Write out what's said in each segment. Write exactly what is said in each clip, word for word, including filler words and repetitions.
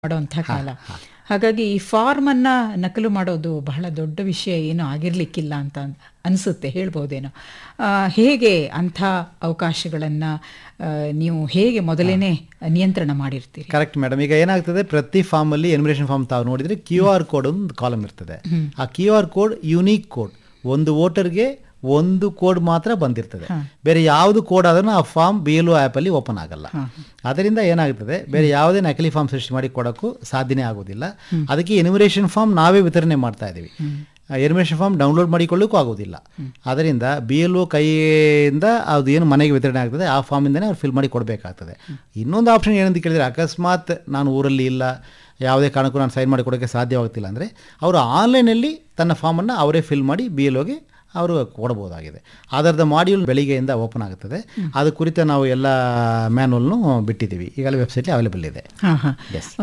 ಮಾಡುವಂಥ ಕಾಲ. ಹಾಗಾಗಿ ಈ ಫಾರ್ಮ್ ಅನ್ನ ನಕಲು ಮಾಡೋದು ಬಹಳ ದೊಡ್ಡ ವಿಷಯ ಏನೂ ಆಗಿರ್ಲಿಕ್ಕಿಲ್ಲ ಅಂತ ಅನಿಸುತ್ತೆ, ಹೇಳ್ಬೋದೇನೋ. ಹೇಗೆ ಅಂಥ ಅವಕಾಶಗಳನ್ನ ನೀವು ಹೇಗೆ ಮೊದಲೇನೆ ನಿಯಂತ್ರಣ ಮಾಡಿರ್ತೀರಿ? Correct madam. ಈಗ ಏನಾಗ್ತದೆ, ಪ್ರತಿ ಫಾರ್ಮ್ ಅಲ್ಲಿ ಎನ್ಯುಮರೇಷನ್ ಫಾರ್ಮ್ ತಾವು ನೋಡಿದ್ರೆ ಕ್ಯೂ ಆರ್ ಕೋಡ್ ಒಂದು ಕಾಲಮ್ ಇರ್ತದೆ. ಆ Q R code unique code, ಒಂದು ವೋಟರ್ಗೆ ಒಂದು ಕೋಡ್ ಮಾತ್ರ ಬಂದಿರ್ತದೆ. ಬೇರೆ ಯಾವುದು ಕೋಡ್ ಆದ್ರೂ ಆ form B L O app ಅಲ್ಲಿ ಓಪನ್ ಆಗಲ್ಲ. ಅದರಿಂದ ಏನಾಗ್ತದೆ, ಬೇರೆ ಯಾವುದೇ ನಕಲಿ ಫಾರ್ಮ್ ಸೃಷ್ಟಿ ಮಾಡಿ ಕೊಡೋಕ್ಕೂ ಸಾಧ್ಯನೇ ಆಗೋದಿಲ್ಲ. ಅದಕ್ಕೆ ಎನ್ಯುಮರೇಷನ್ ಫಾರ್ಮ್ ನಾವೇ ವಿತರಣೆ ಮಾಡ್ತಾ ಇದ್ದೀವಿ. ಎನ್ಯುಮರೇಷನ್ ಫಾರ್ಮ್ ಡೌನ್ಲೋಡ್ ಮಾಡಿಕೊಳ್ಳೋಕ್ಕೂ ಆಗೋದಿಲ್ಲ. ಅದರಿಂದ ಬಿ ಎಲ್ ಒ ಕೈಯಿಂದ ಅದು ಏನು ಮನೆಗೆ ವಿತರಣೆ ಆಗ್ತದೆ ಆ ಫಾರ್ಮಿಂದನೇ ಅವ್ರು ಫಿಲ್ ಮಾಡಿ ಕೊಡಬೇಕಾಗ್ತದೆ. ಇನ್ನೊಂದು ಆಪ್ಷನ್ ಏನಂತ ಕೇಳಿದರೆ, ಅಕಸ್ಮಾತ್ ನಾನು ಊರಲ್ಲಿ ಇಲ್ಲ, ಯಾವುದೇ ಕಾರಣಕ್ಕೂ ನಾನು ಸೈನ್ ಮಾಡಿ ಕೊಡೋಕ್ಕೆ ಸಾಧ್ಯವಾಗ್ತಿಲ್ಲ ಅಂದರೆ ಅವರು ಆನ್ಲೈನಲ್ಲಿ ತನ್ನ ಫಾರ್ಮನ್ನು ಅವರೇ ಫಿಲ್ ಮಾಡಿ ಬಿ ಎಲ್ ಒಗೆ ಅವರು ಕೊಡಬಹುದಾಗಿದೆ. ಅದರದ ಮಾಡ್ಯೂಲ್ ಬೆಳಿಗ್ಗೆಯಿಂದ ಓಪನ್ ಆಗುತ್ತದೆ. ಅದು ಕುರಿತು ನಾವು ಎಲ್ಲ ಮ್ಯಾನುವಲ್ನು ಬಿಟ್ಟಿದ್ದೀವಿ, ಈಗಲೇ ವೆಬ್ಸೈಟ್ಲಿ ಅವೈಲೇಬಲ್ ಇದೆ. ಹಾಂ ಹಾಂ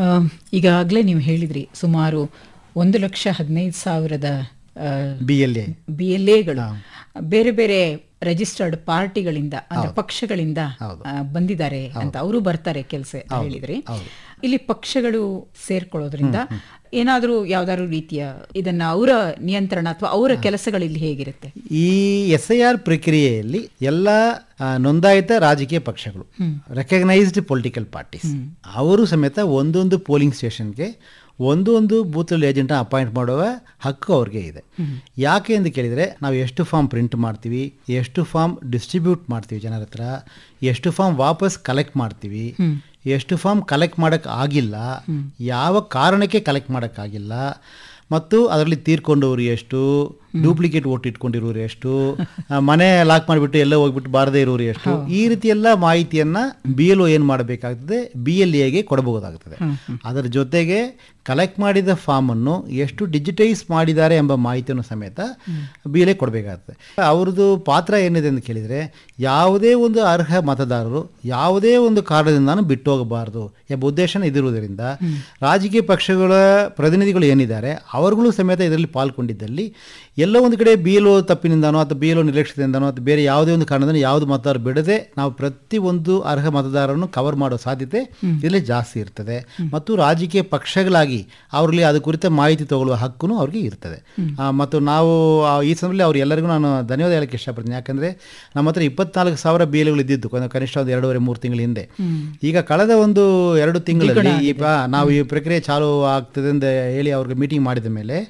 ಈಗಾಗಲೇ ನೀವು ಹೇಳಿದ್ರಿ ಸುಮಾರು ಒಂದು ಲಕ್ಷ ಹದಿನೈದು ಸಾವಿರದ B L A B L ಎಗಳು ಬೇರೆ ಬೇರೆ ರಿಜಿಸ್ಟರ್ಡ್ ಪಾರ್ಟಿಗಳಿಂದ ಅಂದ್ರೆ ಪಕ್ಷಗಳಿಂದ ಬಂದಿದ್ದಾರೆ ಅಂತ. ಅವರು ಬರ್ತಾರೆ ಕೆಲಸ ಹೇಳಿದ್ರಿ. ಇಲ್ಲಿ ಪಕ್ಷಗಳು ಸೇರ್ಕೊಳ್ಳೋದ್ರಿಂದ ಏನಾದರೂ ಯಾವ್ದಾದ್ರು ರೀತಿಯ ಇದನ್ನ ಅವರ ನಿಯಂತ್ರಣ ಅಥವಾ ಅವರ ಕೆಲಸಗಳಲ್ಲಿ ಹೇಗಿರುತ್ತೆ? ಈ ಎಸ್ ಐ ಆರ್ ಪ್ರಕ್ರಿಯೆಯಲ್ಲಿ ಎಲ್ಲ ನೋಂದಾಯಿತ ರಾಜಕೀಯ ಪಕ್ಷಗಳು, ರೆಕಗ್ನೈಸ್ಡ್ ಪೊಲಿಟಿಕಲ್ ಪಾರ್ಟೀಸ್, ಅವರು ಸಮೇತ ಒಂದೊಂದು ಪೋಲಿಂಗ್ ಸ್ಟೇಷನ್ಗೆ ಒಂದು ಒಂದು ಬೂತ್ ಏಜೆಂಟ್ ಅಪಾಯಿಂಟ್ ಮಾಡುವ ಹಕ್ಕು ಅವ್ರಿಗೆ ಇದೆ. ಯಾಕೆ ಎಂದು ಕೇಳಿದರೆ, ನಾವು ಎಷ್ಟು ಫಾರ್ಮ್ ಪ್ರಿಂಟ್ ಮಾಡ್ತೀವಿ, ಎಷ್ಟು ಫಾರ್ಮ್ ಡಿಸ್ಟ್ರಿಬ್ಯೂಟ್ ಮಾಡ್ತೀವಿ ಜನರ ಹತ್ರ, ಎಷ್ಟು ಫಾರ್ಮ್ ವಾಪಸ್ ಕಲೆಕ್ಟ್ ಮಾಡ್ತೀವಿ, ಎಷ್ಟು ಫಾರ್ಮ್ ಕಲೆಕ್ಟ್ ಮಾಡೋಕ್ಕೆ ಆಗಿಲ್ಲ, ಯಾವ ಕಾರಣಕ್ಕೆ ಕಲೆಕ್ಟ್ ಮಾಡೋಕ್ಕಾಗಿಲ್ಲ, ಮತ್ತು ಅದರಲ್ಲಿ ತೀರ್ಕೊಂಡವರು ಎಷ್ಟು, ಡೂಪ್ಲಿಕೇಟ್ ಓಟ್ ಇಟ್ಕೊಂಡಿರೋರು ಎಷ್ಟು, ಮನೆ ಲಾಕ್ ಮಾಡಿಬಿಟ್ಟು ಎಲ್ಲ ಹೋಗ್ಬಿಟ್ಟು ಬಾರದೇ ಇರೋರು ಎಷ್ಟು, ಈ ರೀತಿ ಎಲ್ಲ ಮಾಹಿತಿಯನ್ನು ಬಿ ಎಲ್ ಒ ಏನು ಮಾಡಬೇಕಾಗ್ತದೆ, ಬಿ ಎಲ್ ಎಗೆ ಕೊಡಬಹುದಾಗ್ತದೆ. ಅದರ ಜೊತೆಗೆ ಕಲೆಕ್ಟ್ ಮಾಡಿದ ಫಾರ್ಮನ್ನು ಎಷ್ಟು ಡಿಜಿಟೈಸ್ ಮಾಡಿದ್ದಾರೆ ಎಂಬ ಮಾಹಿತಿಯನ್ನು ಸಮೇತ ಬಿ ಎಲ್ ಎ ಕೊಡಬೇಕಾಗ್ತದೆ. ಅವ್ರದ್ದು ಪಾತ್ರ ಏನಿದೆ ಅಂತ ಕೇಳಿದರೆ, ಯಾವುದೇ ಒಂದು ಅರ್ಹ ಮತದಾರರು ಯಾವುದೇ ಒಂದು ಕಾರಣದಿಂದಾನು ಬಿಟ್ಟು ಹೋಗಬಾರ್ದು ಎಂಬ ಉದ್ದೇಶನ ಇದಿರುವುದರಿಂದ ರಾಜಕೀಯ ಪಕ್ಷಗಳ ಪ್ರತಿನಿಧಿಗಳು ಏನಿದ್ದಾರೆ ಅವರುಗಳು ಸಮೇತ ಇದರಲ್ಲಿ ಪಾಲ್ಗೊಂಡಿದ್ದಲ್ಲಿ ಎಲ್ಲೋ ಒಂದು ಕಡೆ ಬಿ ಎಲ್ ಒ ತಪ್ಪಿನಿಂದಾನೋ ಅಥವಾ ಬಿ ಎಲ್ ಒ ನಿರ್ಲಕ್ಷ್ಯದಿಂದಾನೋ ಅಥವಾ ಬೇರೆ ಯಾವುದೇ ಒಂದು ಕಾರಣದಿಂದ ಯಾವುದು ಮತದಾರರು ಬಿಡದೆ ನಾವು ಪ್ರತಿ ಒಂದು ಅರ್ಹ ಮತದಾರರನ್ನು ಕವರ್ ಮಾಡೋ ಸಾಧ್ಯತೆ ಇದರಲ್ಲಿ ಜಾಸ್ತಿ ಇರ್ತದೆ. ಮತ್ತು ರಾಜಕೀಯ ಪಕ್ಷಗಳಾಗಿ ಅವರಲ್ಲಿ ಅದು ಕುರಿತ ಮಾಹಿತಿ ತಗೊಳ್ಳುವ ಹಕ್ಕೂ ಅವ್ರಿಗೆ ಇರ್ತದೆ. ಮತ್ತು ನಾವು ಈ ಸಮಯದಲ್ಲಿ ಅವ್ರು ಎಲ್ಲರಿಗೂ ನಾನು ಧನ್ಯವಾದ ಹೇಳಕ್ಕೆ ಇಷ್ಟಪಡ್ತೀನಿ. ಯಾಕಂದರೆ ನಮ್ಮ ಹತ್ರ ಇಪ್ಪತ್ನಾಲ್ಕು ಸಾವಿರ ಬಿ ಎಲ್ ಗಳು ಇದ್ದಿದ್ದು ಕನಿಷ್ಠ ಒಂದು ಎರಡೂವರೆ ಮೂರು ತಿಂಗಳ ಹಿಂದೆ. ಈಗ ಕಳೆದ ಒಂದು ಎರಡು ತಿಂಗಳಲ್ಲಿ ಈಗ ನಾವು ಈ ಪ್ರಕ್ರಿಯೆ ಚಾಲೂ ಆಗ್ತದೆ ಅಂತ ಹೇಳಿ ಅವ್ರಿಗೆ ಮೀಟಿಂಗ್ ಮಾಡಿದ ಮೇಲೆ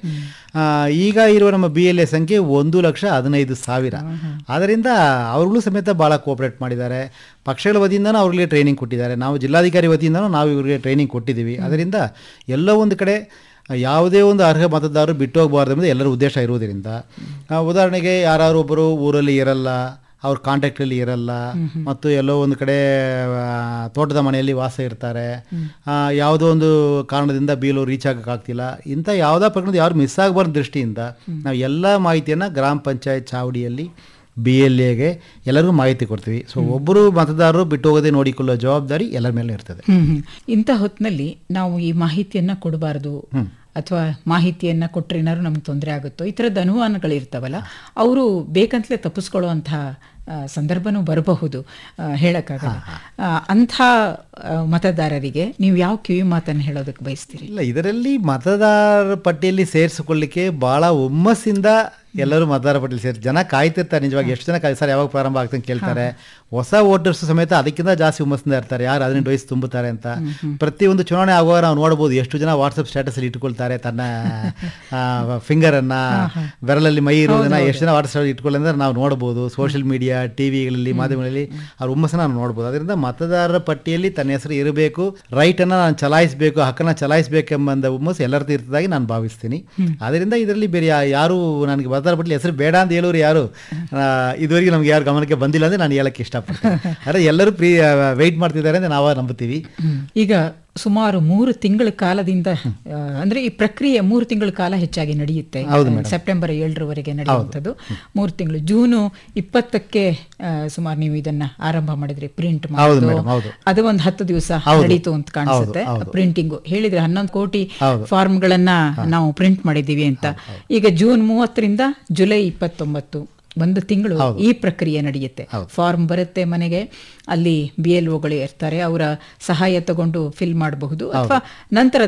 ಈಗ ಇರುವ ನಮ್ಮ ಬಿ ಎಲ್ ಎ ಸಂಖ್ಯೆ ಒಂದು ಲಕ್ಷ ಹದಿನೈದು ಸಾವಿರ. ಅದರಿಂದ ಅವ್ರಿಗೂ ಸಮೇತ ಭಾಳ ಕೋಆಪರೇಟ್ ಮಾಡಿದ್ದಾರೆ. ಪಕ್ಷಗಳ ವತಿಯಿಂದನೂ ಅವ್ರಿಗೆ ಟ್ರೈನಿಂಗ್ ಕೊಟ್ಟಿದ್ದಾರೆ, ನಾವು ಜಿಲ್ಲಾಧಿಕಾರಿ ವತಿಯಿಂದನೂ ನಾವು ಇವರಿಗೆ ಟ್ರೈನಿಂಗ್ ಕೊಟ್ಟಿದ್ದೀವಿ. ಅದರಿಂದ ಎಲ್ಲೋ ಒಂದು ಕಡೆ ಯಾವುದೇ ಒಂದು ಅರ್ಹ ಮತದಾರರು ಬಿಟ್ಟು ಹೋಗಬಾರ್ದು ಎಂಬುದು ಎಲ್ಲರ ಉದ್ದೇಶ ಇರುವುದರಿಂದ, ಉದಾಹರಣೆಗೆ ಯಾರು ಒಬ್ಬರು ಊರಲ್ಲಿ ಇರಲ್ಲ, ಅವ್ರ ಕಾಂಟ್ಯಾಕ್ಟಲ್ಲಿ ಇರಲ್ಲ, ಮತ್ತು ಎಲ್ಲೋ ಒಂದು ಕಡೆ ತೋಟದ ಮನೆಯಲ್ಲಿ ವಾಸ ಇರ್ತಾರೆ, ಯಾವುದೋ ಒಂದು ಕಾರಣದಿಂದ ಬಿ ಎಲ್ ಒ ರೀಚ್ ಆಗೋಕ್ಕಾಗ್ತಿಲ್ಲ, ಇಂಥ ಯಾವುದೋ ಪ್ರಕರಣದ ಯಾರು ಮಿಸ್ ಆಗಬಾರ್ದು ದೃಷ್ಟಿಯಿಂದ ನಾವು ಎಲ್ಲ ಮಾಹಿತಿಯನ್ನು ಗ್ರಾಮ ಪಂಚಾಯತ್ ಚಾವಡಿಯಲ್ಲಿ ಬಿ ಎಲ್ ಎಗೆ ಎಲ್ಲರಿಗೂ ಮಾಹಿತಿ ಕೊಡ್ತೀವಿ. ಸೊ ಒಬ್ಬರು ಮತದಾರರು ಬಿಟ್ಟು ಹೋಗೋದೇ ನೋಡಿಕೊಳ್ಳೋ ಜವಾಬ್ದಾರಿ ಎಲ್ಲರ ಮೇಲೆ ಇರ್ತದೆ. ಇಂಥ ಹೊತ್ತಿನಲ್ಲಿ ನಾವು ಈ ಮಾಹಿತಿಯನ್ನು ಕೊಡಬಾರ್ದು ಅಥವಾ ಮಾಹಿತಿಯನ್ನ ಕೊಟ್ಟರೆ ಏನಾದ್ರು ನಮ್ಗೆ ತೊಂದರೆ ಆಗುತ್ತೋ, ಈ ಥರದ ಅನುಮಾನಗಳಿರ್ತಾವಲ್ಲ, ಅವರು ಬೇಕಂತಲೇ ತಪ್ಪಿಸ್ಕೊಳ್ಳುವಂತಹ ಸಂದರ್ಭನೂ ಬರಬಹುದು, ಹೇಳಕ್ಕಾಗಲ್ಲ. ಅಂಥ ಮತದಾರರಿಗೆ ನೀವು ಯಾವ ಕಿವಿ ಮಾತನ್ನು ಹೇಳೋದಕ್ಕೆ ಬಯಸ್ತೀರಿ? ಇಲ್ಲ, ಇದರಲ್ಲಿ ಮತದಾರರ ಪಟ್ಟಿಯಲ್ಲಿ ಸೇರಿಸಿಕೊಳ್ಳಿಕ್ಕೆ ಭಾಳ ಹುಮ್ಮಸ್ಸಿಂದ ಎಲ್ಲರೂ ಮತದಾರ ಪಟ್ಟಿಯಲ್ಲಿ ಸೇರಿ ಜನ ಕಾಯ್ತಿರ್ತಾರೆ. ನಿಜವಾಗಿ ಎಷ್ಟು ಜನ ಕಾಯ್ ಸರ್ ಯಾವಾಗ ಪ್ರಾರಂಭ ಆಗ್ತಂತ ಕೇಳ್ತಾರೆ. ಹೊಸ ವೋಟರ್ಸ್ ಸಮೇತ ಅದಕ್ಕಿಂತ ಜಾಸ್ತಿ ಹುಮ್ಮಸ್ಸಿಂದ ಇರ್ತಾರೆ, ಯಾರು ಹದಿನೆಂಟು ವಯಸ್ಸು ತುಂಬುತ್ತಾರೆ ಅಂತ. ಪ್ರತಿಯೊಂದು ಚುನಾವಣೆ ಆಗುವಾಗ ನಾವು ನೋಡ್ಬೋದು ಎಷ್ಟು ಜನ ವಾಟ್ಸಪ್ ಸ್ಟೇಟಸಲ್ಲಿ ಇಟ್ಕೊಳ್ತಾರೆ ತನ್ನ ಫಿಂಗರನ್ನು, ಬೆರಳಲ್ಲಿ ಮೈ ಇರೋದನ್ನ ಎಷ್ಟು ಜನ ವಾಟ್ಸಪ್ ಇಟ್ಕೊಳ್ಳಿ ನಾವು ನೋಡ್ಬೋದು. ಸೋಷಿಯಲ್ ಮೀಡಿಯಾ, ಟಿ ವಿಗಳಲ್ಲಿ, ಮಾಧ್ಯಮಗಳಲ್ಲಿ ಅವ್ರ ಹುಮ್ಮಸ್ಸನ್ನು ನಾವು ನೋಡ್ಬೋದು. ಅದರಿಂದ ಮತದಾರರ ಪಟ್ಟಿಯಲ್ಲಿ ತನ್ನ ಹೆಸರು ಇರಬೇಕು, ರೈಟನ್ನು ನಾನು ಚಲಾಯಿಸಬೇಕು, ಹಕ್ಕನ್ನು ಚಲಾಯಿಸಬೇಕೆಂಬ ಹುಮ್ಮಸ್ಸು ಎಲ್ಲರದ್ದು ಇರ್ತದಾಗಿ ನಾನು ಭಾವಿಸ್ತೀನಿ. ಅದರಿಂದ ಇದರಲ್ಲಿ ಬೇರೆ ಯಾರು ನನಗೆ ಮತದಾರ ಪಟ್ಟಿಯಲ್ಲಿ ಹೆಸರು ಬೇಡ ಅಂತ ಹೇಳೋರು ಯಾರು ಇದುವರೆಗೆ ನಮ್ಗೆ ಯಾರು ಗಮನಕ್ಕೆ ಬಂದಿಲ್ಲ ಅಂದರೆ ನಾನು ಹೇಳಕ್ಕೆ ಇಷ್ಟಪಡ್ತೀನಿ. ಆದರೆ ಎಲ್ಲರೂ ಪ್ರೀ ವೆಯ್ಟ್ ಮಾಡ್ತಿದ್ದಾರೆ ಅಂತ ನಾವು ನಂಬುತ್ತೀವಿ. ಈಗ ಸುಮಾರು ಮೂರು ತಿಂಗಳ ಕಾಲದಿಂದ ಅಂದ್ರೆ ಈ ಪ್ರಕ್ರಿಯೆ ಮೂರು ತಿಂಗಳ ಕಾಲ ಹೆಚ್ಚಾಗಿ ನಡೆಯುತ್ತೆ. ಸೆಪ್ಟೆಂಬರ್ ಏಳರವರೆಗೆ ನಡೆಯುವಂಥದ್ದು. ಮೂರು ತಿಂಗಳು, ಜೂನು ಇಪ್ಪತ್ತಕ್ಕೆ ಸುಮಾರು ನೀವು ಇದನ್ನ ಆರಂಭ ಮಾಡಿದ್ರಿ ಪ್ರಿಂಟ್ ಮಾಡೋದು. ಅದು ಒಂದು ಹತ್ತು ದಿವಸ ನಡೀತು ಅಂತ ಕಾಣಿಸುತ್ತೆ. ಪ್ರಿಂಟಿಂಗು ಹೇಳಿದ್ರೆ ಹನ್ನೊಂದು ಕೋಟಿ ಫಾರ್ಮ್ಗಳನ್ನ ನಾವು ಪ್ರಿಂಟ್ ಮಾಡಿದ್ದೀವಿ ಅಂತ. ಈಗ ಜೂನ್ ಮೂವತ್ತರಿಂದ ಜುಲೈ ಇಪ್ಪತ್ತೊಂಬತ್ತು ಒಂದು ತಿಂಗಳು ಈ ಪ್ರಕ್ರಿಯೆ ನಡೆಯುತ್ತೆ. ಫಾರ್ಮ್ ಬರುತ್ತೆ ಮನೆಗೆ, ಅಲ್ಲಿ ಬಿ ಎಲ್ ಒಗಳು ಇರ್ತಾರೆ, ಅವರ ಸಹಾಯ ತಗೊಂಡು ಫಿಲ್ ಮಾಡಬಹುದು, ಅಥವಾ ನಂತರ